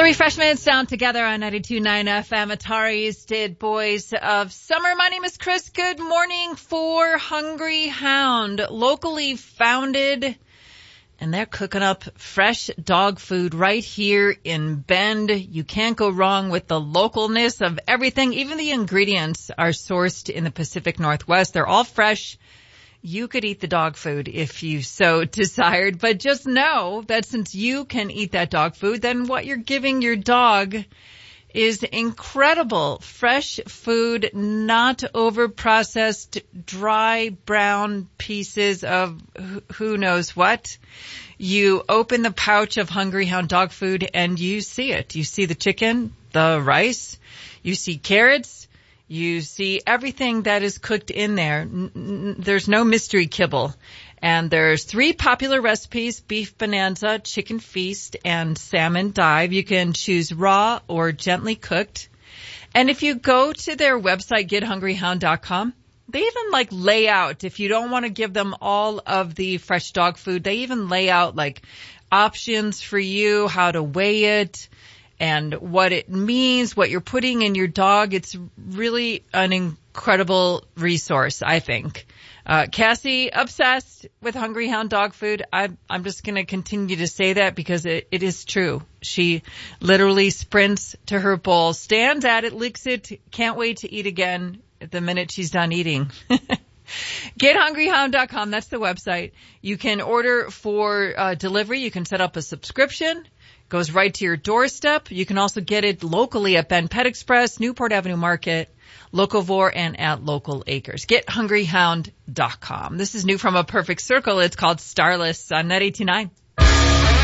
The Refreshments down together on 92.9 FM. Atari's did Boys of Summer. My name is Chris. Good morning for Hungry Hound, locally founded, and they're cooking up fresh dog food right here in Bend. You can't go wrong with the localness of everything. Even the ingredients are sourced in the Pacific Northwest. They're all fresh. You could eat the dog food if you so desired, but just know that since you can eat that dog food, then what you're giving your dog is incredible. Fresh food, not over-processed, dry, brown pieces of who knows what. You open the pouch of Hungry Hound dog food and you see it. You see the chicken, the rice, you see carrots. You see everything that is cooked in there. There's no mystery kibble. And there's 3 popular recipes: beef bonanza, chicken feast, and salmon dive. You can choose raw or gently cooked. And if you go to their website, gethungryhound.com, they even lay out, if you don't want to give them all of the fresh dog food, they even lay out options for you, how to weigh it, and what it means, what you're putting in your dog. It's really an incredible resource, I think. Cassie, obsessed with Hungry Hound dog food. I'm just going to continue to say that because it is true. She literally sprints to her bowl, stands at it, licks it, can't wait to eat again the minute she's done eating. GetHungryHound.com, that's the website. You can order for delivery. You can set up a subscription. Goes right to your doorstep. You can also get it locally at Bend Pet Express, Newport Avenue Market, Locavore, and at Local Acres. GetHungryHound.com. This is new from A Perfect Circle. It's called Starless on 989.